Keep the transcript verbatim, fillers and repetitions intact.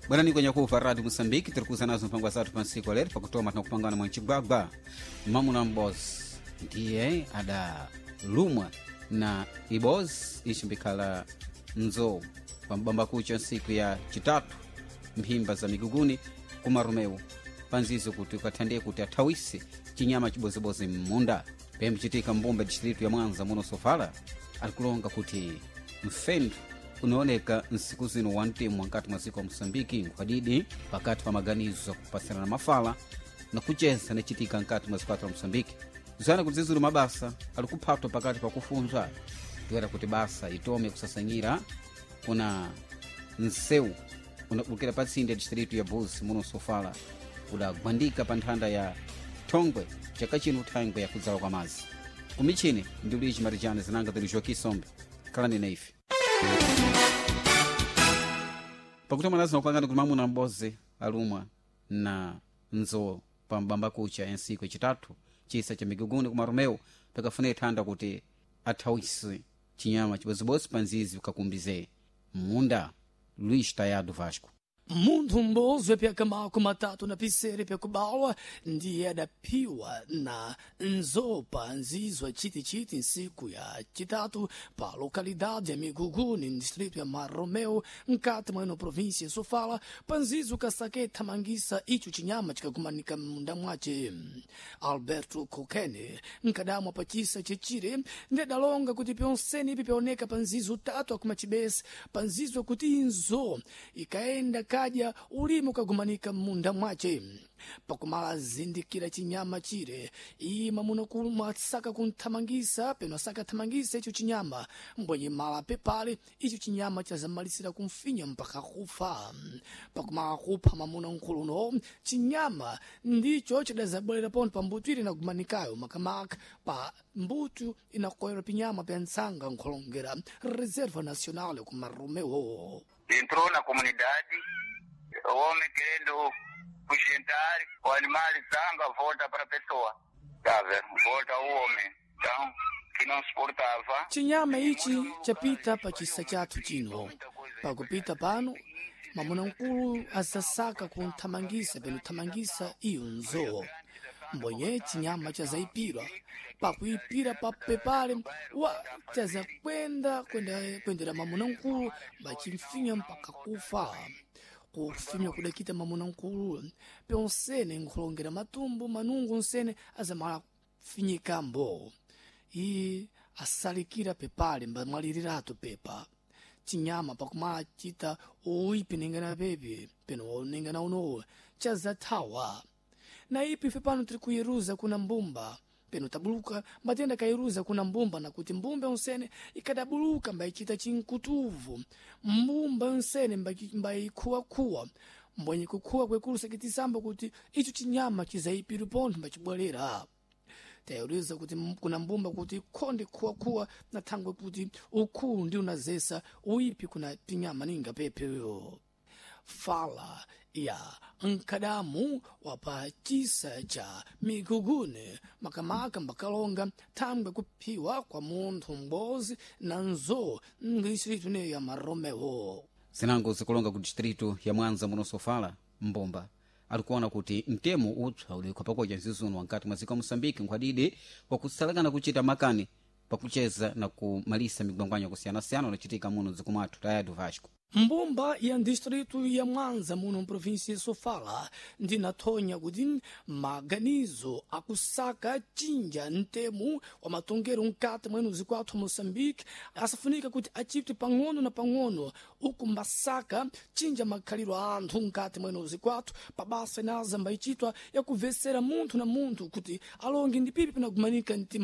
Bwana ni kwenye kufa Radio Mozambique turikuza nazo mpango zatu pansiku leo pakutoma na kupangana mwa Chigwagwa Mamuna Mbozi ndiye ada lumwa na ibozi ishimbikala nzo pambamba kucha siku ya chitatu mhimba za miguguni kumarumeu panzizo kuti ukathandie kuti atawisi chinyama chibozibozi mmunda pemchitika mbumba district ya Mwanza muno sofala alikulonga kuti mfendo unaoneka nsiku zino wantimu wankati mwaziko wa Mozambiki nkwadidi pakati pa maganizo kupasana na mafala na kucheza na chitika nkati mwazikwato wa Mozambiki zana kutizizuru mabasa alikupatwa pakati pa kufunzwa tuwera kuti basa itome kusasanyira kuna nseu unakukira patsinde district ya Buzi muno sofala udagwandika pa nthanda ya Tongwe chakachino thangwe ya kudzawa kwa mazi kumichini ndi ulichi marijane zinanga dhirisho kisombe kalani na ifi pakutoma lazima kupangana kuti Mamuna Mbozi alumwa na nzo pambamba kucha ensiku chitatu chisa cha miguguni kumarumeu pakafune thanda kuti athawisi chinyama chibozibozi panzizi ukakumbize munda Luis Tayado Vasco Munthu Mbozi pyakamako matatu na pisere pyakubalwa ndiye adapiwa na nzopa nzizwa chiti-chiti nsiku ya chitatu pa lokalidade ya Miguguni distrito ya Marromeu nkati mweno provinsia Sofala panzizo kasake thamangisa icho chinyama chikakumanika munda mwace. Alberto Kokene nkadamwa pachisa chechire ndedalonga kuti pyonseni ipi pyaoneka panzizo tatu akumachibesi panzizo kuti inzo ikaenda kaja ulimi ukagumanika munda mwace pakumala zindikira chinyama chire ima muno kumasaka kunthamangisa peno asaka thamangisa icho chinyama mbwenye mala pepale icho chinyama chazamalisira kumfinya mpaka kufa pakumala kupha mamuna nkuluno chinyama ndicho chidazabwelera pono pa mbutu ili inagumanikayo makamaka pa mbutu inakoyera pinyama pya nsanga nkolongera Reserva Nacional ku Marromeu entrou na comunidade, o homem querendo sustentar o animal sanga volta para a pessoa, tá vendo? Volta o homem, então, que não suportava. Chinyama ichi chapita pa chisa chatu chino, pakupita pano, mamuna nkulu azasaka kunthamangisa penu thamangisa iyo nzo. Mbonye chinyama chazaipira, pakuipira papepale, wa chaza kwenda kwenda kwendera mamuna nkulu, bachimfinya mpaka kufa. Kufinya kudakita mamuna nkulu, pyonsene nkulongera matumbu manungu nsene azamala finyikambo. Ii asalikira pepale mbamwalirirato pepa. Chinyama pakumala chita uipi ningana pepe, peno ningana uno, chazatawa. Na ipi fepano tiri kuiruza kuna mbumba peno tabuluka matenda kairuza kuna mbumba na kuti mbumba unsene ikadabuluka mbaichita chinkutuvu mbumba unsene mbai kuwa kuwa mbwenye kukuwa kwekulu sekitisamba kuti icho chinyama chizaipiru pondo mbachibwalera tayuriza kuti kuna mbumba kuti konde kuwa kuwa na thangwe kuti ukulu ndi unazesa uipi kuna pinyama ninga pepeyo fala ya nkadamu wapa chisa cha Miguguni makamaka mbakalonga thangwe kuphiwa kwa Munthu Mbozi na nzo ngdistritu ne ya Marromeu zinango zikulonga ku distritu ya Mwanza muno sofala mbomba alikuona kuti mtemo utha ulikwa pakoja nzizunu wankati mwaziko wa Mozambiki nkwadidi wakusalagana kuchita makani pakucheza na kumalisa migwangwanyo kusiyana-siyana unachitika muno zikumatu Tayado Vasco mbumba ya distritu ya Mwanza muno provinsia ya Sofala ndinathonya kuti maganizo akusaka chinja ntemu wa matongero nkati mwenu zikwathu Mozambiki asafunika kuti achipte pang'ono na pang'ono uku masaka chinja makhaliro a anthu nkati mwenu zikwathu pabasa inaza mbaichitwa ya kuvesera munthu na munthu kuti alonge ndi pipi pinagumanika ntima